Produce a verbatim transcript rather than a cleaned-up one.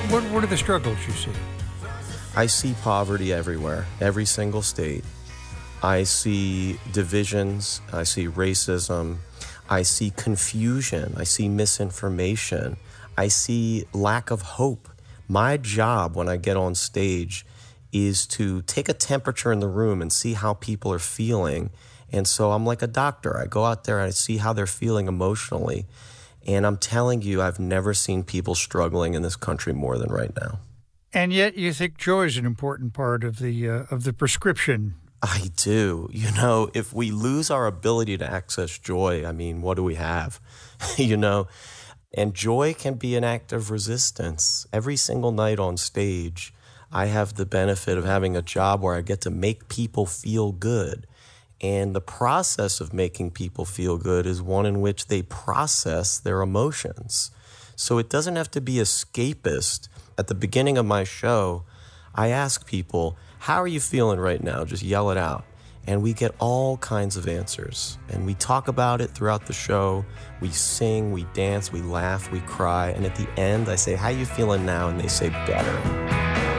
What, what are the struggles you see? I see poverty everywhere, every single state. I see divisions. I see racism. I see confusion. I see misinformation. I see lack of hope. My job when I get on stage is to take a temperature in the room and see how people are feeling. And so I'm like a doctor. I go out there and I see how they're feeling emotionally. And I'm telling you, I've never seen people struggling in this country more than right now. And yet you think joy is an important part of the uh, of the prescription. I do. You know, if we lose our ability to access joy, I mean, what do we have? You know, and joy can be an act of resistance. Every single night on stage, I have the benefit of having a job where I get to make people feel good. And the process of making people feel good is one in which they process their emotions. So it doesn't have to be escapist. At the beginning of my show, I ask people, how are you feeling right now? Just yell it out. And we get all kinds of answers. And we talk about it throughout the show. We sing, we dance, we laugh, we cry. And at the end, I say, how you feeling now? And they say, better.